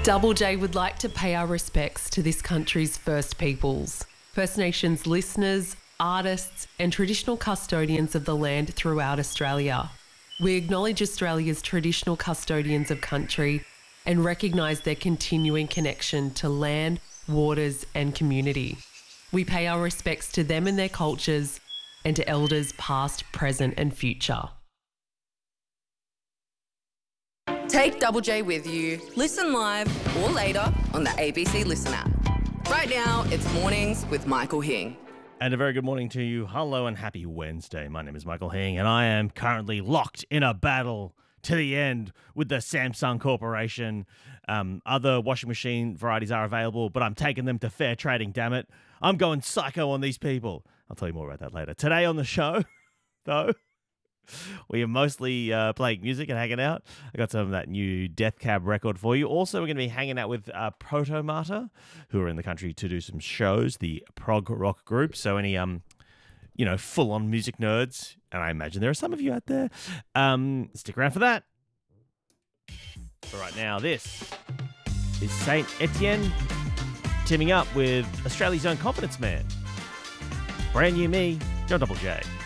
Double J would like to pay our respects to this country's First Peoples, First Nations listeners, artists and traditional custodians of the land throughout Australia. We acknowledge Australia's traditional custodians of country and recognise their continuing connection to land, waters and community. We pay our respects to them and their cultures and to elders past, present and future. Take Double J with you. Listen live or later on the ABC Listen app. Right now, it's Mornings with Michael Hing. And a very good morning to you. Hello and happy Wednesday. My name is Michael Hing and I am currently locked in a battle to the end with the Samsung Corporation. Other washing machine varieties are available, but I'm taking them to fair trading, damn it. I'm going psycho on these people. I'll tell you more about that later. Today on the show, though, we are mostly playing music and hanging out. I got some of that new Death Cab record for you. Also, we're going to be hanging out with Protomata, who are in the country to do some shows, the prog rock group. So any, full-on music nerds, and I imagine there are some of you out there, stick around for that. But right now, this is Saint Etienne teaming up with Australia's own Confidence Man. Brand new me, John Double J.